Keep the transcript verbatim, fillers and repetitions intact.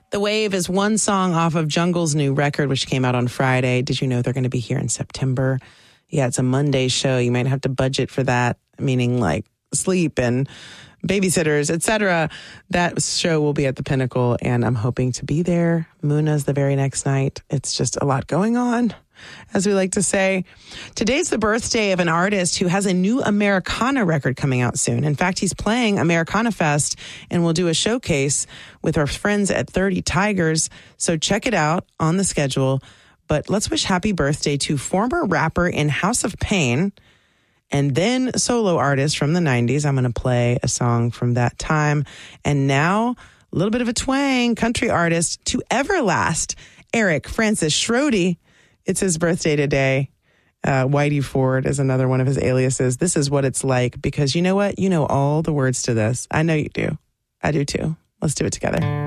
The Wave is one song off of Jungle's new record, which came out on Friday. Did you know they're going to be here in September? Yeah, it's a Monday show. You might have to budget for that, meaning like sleep and babysitters, et cetera. That show will be at the Pinnacle, and I'm hoping to be there. Muna's the very next night. It's just a lot going on, as we like to say. Today's the birthday of an artist who has a new Americana record coming out soon. In fact, he's playing Americana Fest, and we'll do a showcase with our friends at thirty Tigers. So check it out on the schedule. But let's wish happy birthday to former rapper in House of Pain and then solo artist from the nineties. I'm going to play a song from that time. And now a little bit of a twang, country artist to Everlast, Eric Francis Schrody. It's his birthday today. Uh, Whitey Ford is another one of his aliases. This is what it's like, because you know what? You know all the words to this. I know you do. I do too. Let's do it together.